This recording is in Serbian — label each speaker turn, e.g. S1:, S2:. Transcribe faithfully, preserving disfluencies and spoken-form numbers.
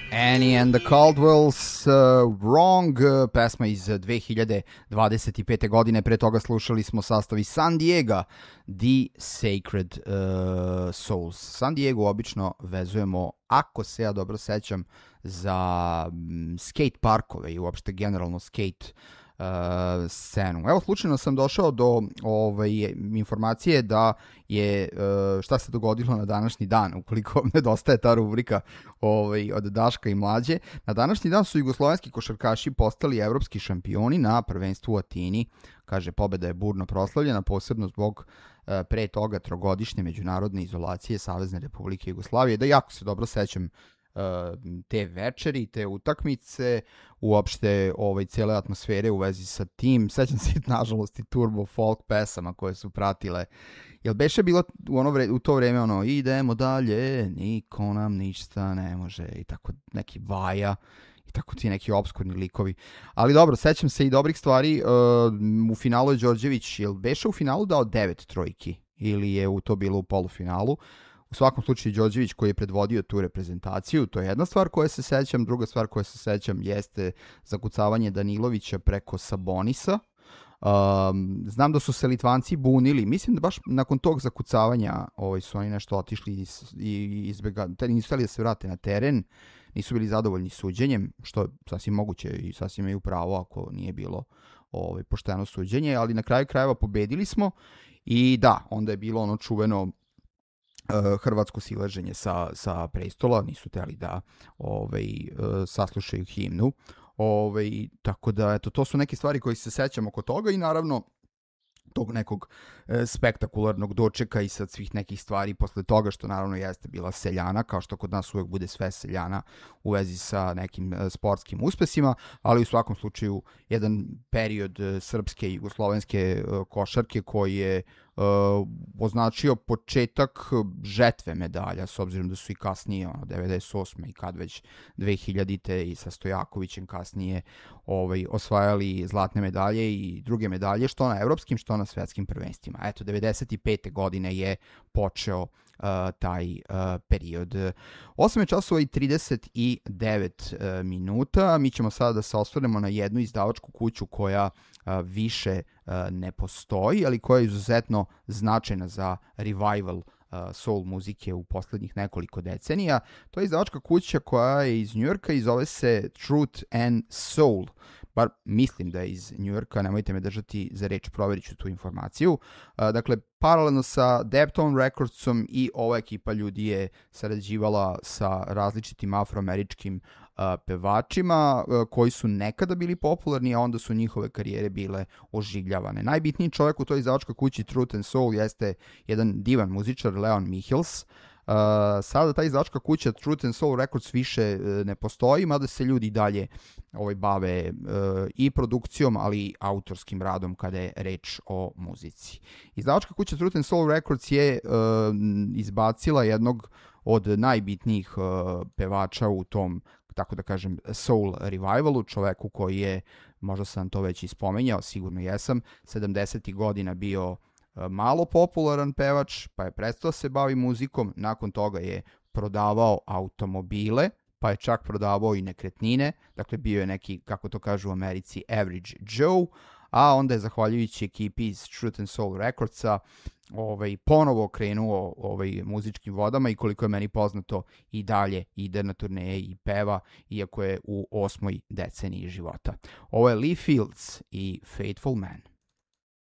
S1: Annie and the Caldwells, uh, Wrong, uh, pesma iz dve hiljade dvadeset pete. godine, pre toga slušali smo sastav iz San Diego, The Sacred uh, Souls. San Diego obično vezujemo, ako se ja dobro sećam, za um, skate parkove i uopšte generalno skate Uh, scenu. Evo, slučajno sam došao do ovaj, informacije da je uh, šta se dogodilo na današnji dan, ukoliko vam nedostaje ta rubrika ovaj, od Daška i Mlađe. Na današnji dan su jugoslovenski košarkaši postali evropski šampioni na prvenstvu u Atini. Kaže, pobeda je burno proslavljena, posebno zbog uh, pre toga trogodišnje međunarodne izolacije Savezne Republike Jugoslavije. Da jako se dobro sećam te večeri, te utakmice, uopšte ovaj, cijele atmosfere u vezi sa tim. Sećam se, nažalost, i turbo folk pesama koje su pratile. Jel beše bilo u, ono vre, u to vreme ono, idemo dalje, niko nam ništa ne može, i tako neki Vaja, i tako ti neki obskurni likovi. Ali dobro, sećam se i dobrih stvari. Uh, u finalu je Đorđević, jel beše u finalu dao devet trojki, ili je u to bilo u polufinalu? U svakom slučaju Đorđević koji je predvodio tu reprezentaciju, to je jedna stvar koja se sećam. Druga stvar koja se sećam jeste zakucavanje Danilovića preko Sabonisa. Um, znam da su se Litvanci bunili, mislim da baš nakon tog zakucavanja ovaj, su oni nešto otišli i izbjega, nisu htjeli da se vrate na teren, nisu bili zadovoljni suđenjem, što je sasvim moguće i sasvim imaju pravo ako nije bilo ovaj, pošteno suđenje, ali na kraju krajeva pobedili smo i da, onda je bilo ono čuveno hrvatsko silaženje sa, sa prestola, nisu teli da ovaj, saslušaju himnu. Ovaj, tako da, eto, to su neke stvari koje se sećam oko toga i naravno tog nekog e, spektakularnog dočeka i sad svih nekih stvari posle toga, što naravno jeste bila seljana, kao što kod nas uvek bude sve seljana u vezi sa nekim e, sportskim uspesima, ali u svakom slučaju jedan period e, srpske i jugoslovenske e, košarke koji je Uh, označio početak žetve medalja, s obzirom da su i kasnije, ono, devedeset osme i kad već dve hiljadite i sa Stojakovićem kasnije ovaj, osvajali zlatne medalje i druge medalje, što na evropskim, što na svetskim prvenstvima. Eto, devedeset pete. godine je počeo Uh, taj uh, period. osam časova i trideset devet uh, minuta. Mi ćemo sada da se osvrnemo na jednu izdavačku kuću koja uh, više uh, ne postoji, ali koja je izuzetno značajna za revival uh, soul muzike u poslednjih nekoliko decenija. To je izdavačka kuća koja je iz Njujorka i zove se Truth and Soul. Bar mislim da je iz Njujorka, nemojte me držati za reč, proverit ću tu informaciju. Uh, dakle, paralelno sa Deptone Recordsom i ova ekipa ljudi je sarađivala sa različitim afroameričkim uh, pevačima uh, koji su nekada bili popularni, a onda su njihove karijere bile oživljavane. Najbitniji čovjek u toj izdavačkoj kući Truth and Soul jeste jedan divan muzičar, Leon Michels. Uh, sada ta izdavačka kuća Truth and Soul Records više uh, ne postoji, mada se ljudi dalje ovaj, bave uh, i produkcijom, ali i autorskim radom kada je reč o muzici. Izdavačka kuća Truth and Soul Records je uh, izbacila jednog od najbitnijih uh, pevača u tom, tako da kažem, soul revivalu, čoveku koji je, možda sam to već ispomenjao, sigurno jesam, sedamdesetih godina bio malo popularan pevač, pa je prestao se bavi muzikom, nakon toga je prodavao automobile, pa je čak prodavao i nekretnine, dakle bio je neki, kako to kažu u Americi, average Joe, a onda je zahvaljujući ekipi iz Truth and Soul Recordsa ovaj, ponovo krenuo ovaj, muzičkim vodama i koliko je meni poznato i dalje ide na turneje i peva, iako je u osmoj deceniji života. Ovo je Lee Fields i Faithful Man.